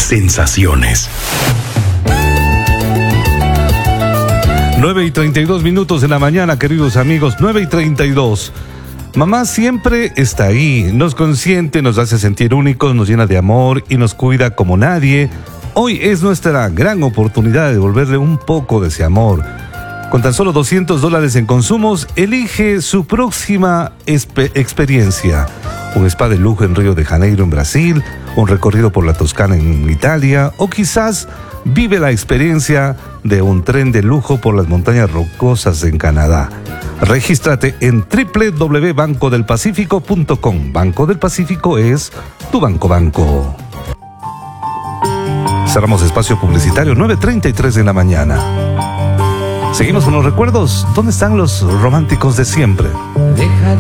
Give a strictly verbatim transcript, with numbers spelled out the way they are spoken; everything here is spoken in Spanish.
sensaciones. nueve y treinta y dos minutos de la mañana, queridos amigos, nueve y treinta y dos. Mamá siempre está ahí, nos consiente, nos hace sentir únicos, nos llena de amor y nos cuida como nadie. Hoy es nuestra gran oportunidad de devolverle un poco de ese amor. Con tan solo doscientos dólares en consumos, elige su próxima espe- experiencia. Un spa de lujo en Río de Janeiro, en Brasil, un recorrido por la Toscana en Italia, o quizás vive la experiencia de un tren de lujo por las montañas rocosas en Canadá. Regístrate en doble u doble u doble u punto banco del pacífico punto com. Banco del Pacífico es tu banco banco. Cerramos espacio publicitario, nueve treinta y tres de la mañana. Seguimos con los recuerdos. ¿Dónde están los románticos de siempre? Deja